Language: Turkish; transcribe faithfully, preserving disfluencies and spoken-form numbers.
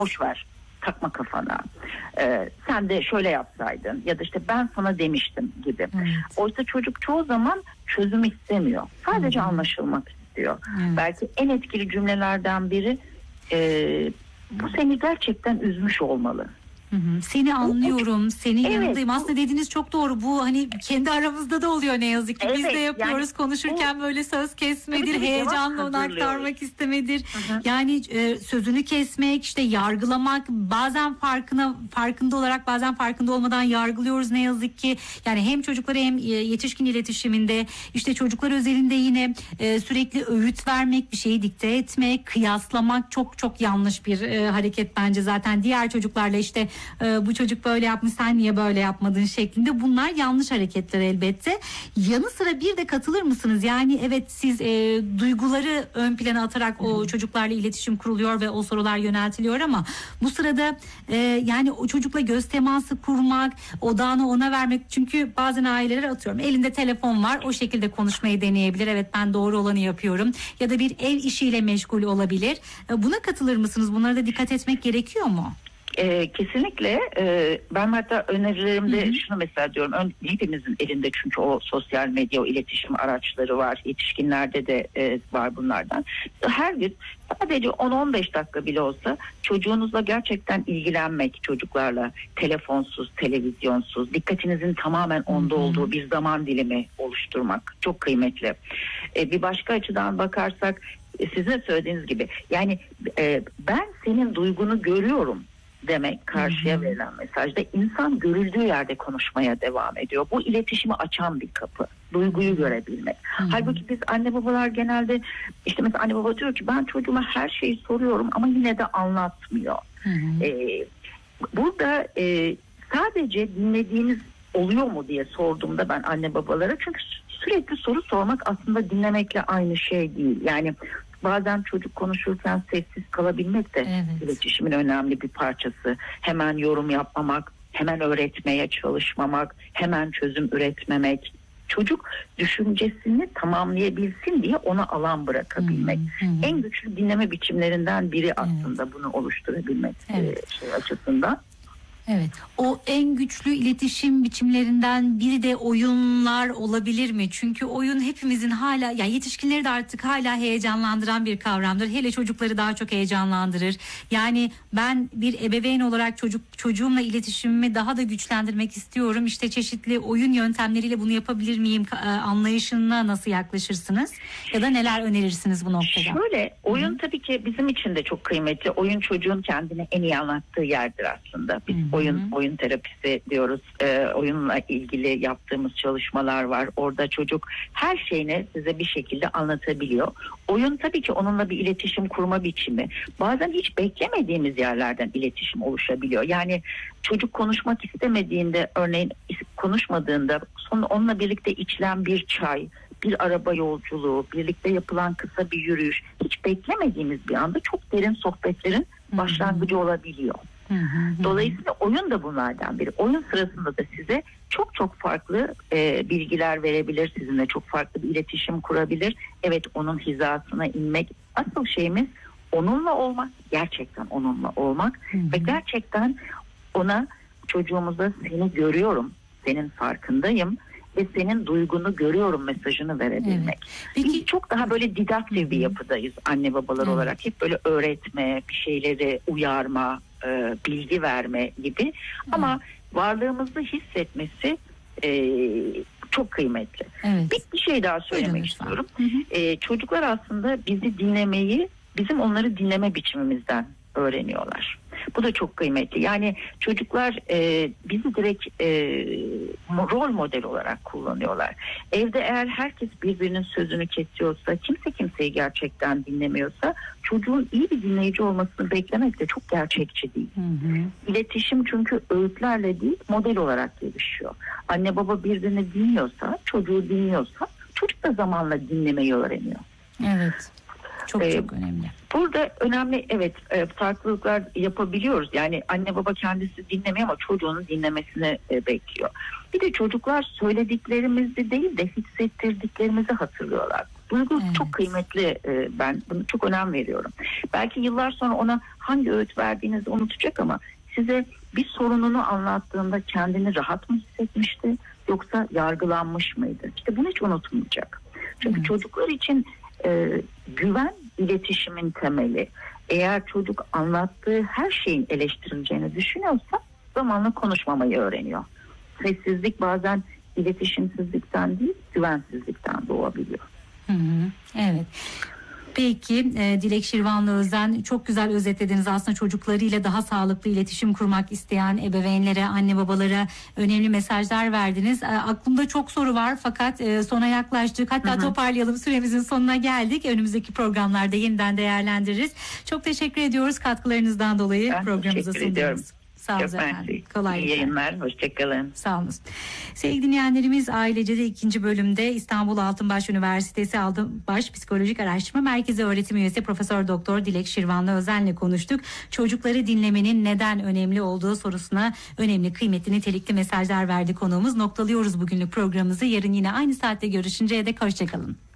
boş ver, takma kafana. Ee, sen de şöyle yapsaydın ya da işte ben sana demiştim gibi. Evet. Oysa çocuk çoğu zaman çözüm istemiyor. Sadece Hı-hı. anlaşılmak istiyor. Evet. Belki en etkili cümlelerden biri e, bu seni gerçekten üzmüş olmalı. Hı hı. Seni anlıyorum, senin evet, yanındayım. Aslında dediğiniz çok doğru. Bu hani kendi aramızda da oluyor ne yazık ki. Evet, biz de yapıyoruz. Yani, konuşurken bu, böyle söz kesmedir, tabii, heyecanla onu aktarmak istemedir. Hı hı. Yani e, sözünü kesmek, işte yargılamak, bazen farkına farkında olarak, bazen farkında olmadan yargılıyoruz ne yazık ki. Yani hem çocuklara hem yetişkin iletişiminde, işte çocuklar özelinde yine e, sürekli öğüt vermek, bir şeyi dikte etmek, kıyaslamak çok çok yanlış bir e, hareket bence zaten. Diğer çocuklarla işte Ee, bu çocuk böyle yapmış, sen niye böyle yapmadın şeklinde, bunlar yanlış hareketler elbette. Yanı sıra bir de katılır mısınız? Yani evet, siz e, duyguları ön plana atarak o çocuklarla iletişim kuruluyor ve o sorular yöneltiliyor ama bu sırada e, yani o çocukla göz teması kurmak, odağını ona vermek, çünkü bazen aileler, atıyorum, elinde telefon var, o şekilde konuşmayı deneyebilir. Evet, ben doğru olanı yapıyorum, ya da bir ev işiyle meşgul olabilir. E, buna katılır mısınız? Bunlara da dikkat etmek gerekiyor mu? Ee, kesinlikle. Ee, ben hatta önerilerimde Hı-hı. şunu mesela diyorum, ön, hepimizin elinde çünkü o sosyal medya, o iletişim araçları var, yetişkinlerde de e, var bunlardan. Her gün sadece on on beş dakika bile olsa çocuğunuzla gerçekten ilgilenmek, çocuklarla telefonsuz, televizyonsuz, dikkatinizin tamamen onda Hı-hı. olduğu bir zaman dilimi oluşturmak çok kıymetli. Ee, bir başka açıdan bakarsak, sizin söylediğiniz gibi, yani e, ben senin duygunu görüyorum demek karşıya Hı-hı. verilen mesajda, insan görüldüğü yerde konuşmaya devam ediyor. Bu iletişimi açan bir kapı. Duyguyu Hı-hı. görebilmek. Hı-hı. Halbuki biz anne babalar genelde, işte mesela anne baba diyor ki ben çocuğuma her şeyi soruyorum ama yine de anlatmıyor. Ee, burada e, sadece dinlediğiniz oluyor mu diye sorduğumda ben anne babalara, çünkü sürekli soru sormak aslında dinlemekle aynı şey değil. Yani bazen çocuk konuşurken sessiz kalabilmek de evet. iletişimin önemli bir parçası. Hemen yorum yapmamak, hemen öğretmeye çalışmamak, hemen çözüm üretmemek. Çocuk düşüncesini tamamlayabilsin diye ona alan bırakabilmek. Hı hı. En güçlü dinleme biçimlerinden biri aslında evet. bunu oluşturabilmek evet. şey açısından. Evet. O en güçlü iletişim biçimlerinden biri de oyunlar olabilir mi? Çünkü oyun hepimizin hala, ya yetişkinleri de artık hala heyecanlandıran bir kavramdır. Hele çocukları daha çok heyecanlandırır. Yani ben bir ebeveyn olarak çocuk çocuğumla iletişimimi daha da güçlendirmek istiyorum. İşte çeşitli oyun yöntemleriyle bunu yapabilir miyim anlayışına nasıl yaklaşırsınız? Ya da neler önerirsiniz bu noktada? Şöyle, oyun Hı-hı. tabii ki bizim için de çok kıymetli. Oyun çocuğun kendini en iyi anlattığı yerdir aslında. Biz Hı-hı. oyun oyun terapisi diyoruz. Ee, oyunla ilgili yaptığımız çalışmalar var. Orada çocuk her şeyini size bir şekilde anlatabiliyor. Oyun tabii ki onunla bir iletişim kurma biçimi. Bazen hiç beklemediğimiz yerlerden iletişim oluşabiliyor. Yani çocuk konuşmak istemediğinde, örneğin konuşmadığında, sonra onunla birlikte içilen bir çay, bir araba yolculuğu, birlikte yapılan kısa bir yürüyüş, hiç beklemediğimiz bir anda çok derin sohbetlerin başlangıcı olabiliyor. Hı hı. Dolayısıyla oyun da bunlardan biri. Oyun sırasında da size çok çok farklı e, bilgiler verebilir, sizinle çok farklı bir iletişim kurabilir. Evet, onun hizasına inmek. Asıl şeyimiz onunla olmak, gerçekten onunla olmak hı hı. ve gerçekten ona, çocuğumuza seni görüyorum, senin farkındayım ve senin duygunu görüyorum mesajını verebilmek. Evet. Peki, biz çok daha böyle didaktif bir yapıdayız anne babalar evet. olarak. Hep böyle öğretme, bir şeyleri uyarma, e, bilgi verme gibi. Ama evet. varlığımızı hissetmesi e, çok kıymetli. Evet. Bir, bir şey daha söylemek Buyurun istiyorum. Hı hı. E, çocuklar aslında bizi dinlemeyi, bizim onları dinleme biçimimizden öğreniyorlar. Bu da çok kıymetli. Yani çocuklar e, bizi direkt e, rol model olarak kullanıyorlar. Evde eğer herkes birbirinin sözünü kesiyorsa, kimse kimseyi gerçekten dinlemiyorsa, çocuğun iyi bir dinleyici olmasını beklemek de çok gerçekçi değil. Hı hı. İletişim çünkü öğütlerle değil, model olarak gelişiyor. Anne baba birbirini dinliyorsa, çocuğu dinliyorsa, çocuk da zamanla dinlemeyi öğreniyor. Evet. Çok ee, çok önemli. Burada önemli evet farklılıklar yapabiliyoruz. Yani anne baba kendisi dinlemiyor ama çocuğunun dinlemesini e, bekliyor. Bir de çocuklar söylediklerimizi değil de hissettirdiklerimizi hatırlıyorlar. Duygu Evet. çok kıymetli. Ben bunu çok önem veriyorum. Belki yıllar sonra ona hangi öğüt verdiğinizi unutacak ama size bir sorununu anlattığında kendini rahat mı hissetmişti yoksa yargılanmış mıydı? İşte bunu hiç unutmayacak. Çünkü evet. çocuklar için e, güven iletişimin temeli. Eğer çocuk anlattığı her şeyin eleştirileceğini düşünüyorsa zamanla konuşmamayı öğreniyor. Sessizlik bazen iletişimsizlikten değil, güvensizlikten doğabiliyor. Hı hı, evet. Peki e, Dilek Şirvanlı Özen, çok güzel özetlediniz. Aslında çocuklarıyla daha sağlıklı iletişim kurmak isteyen ebeveynlere, anne babalara önemli mesajlar verdiniz. E, aklımda çok soru var fakat e, sona yaklaştık. Hatta hı hı. toparlayalım, süremizin sonuna geldik. Önümüzdeki programlarda yeniden değerlendiririz. Çok teşekkür ediyoruz katkılarınızdan dolayı, ben programımıza sundunuz. Sağ olun efendim. Kolay İyi yayınlar. Hoşçakalın. Sağ olun. Sevgili dinleyenlerimiz, Ailecede ikinci bölümde İstanbul Altınbaş Üniversitesi Altınbaş Psikolojik Araştırma Merkezi öğretim üyesi Profesör Doktor Dilek Şirvanlı Özen'le konuştuk. Çocukları dinlemenin neden önemli olduğu sorusuna önemli, kıymetli, nitelikli mesajlar verdi konuğumuz. Noktalıyoruz bugünlük programımızı. Yarın yine aynı saatte görüşünceye dek hoşçakalın.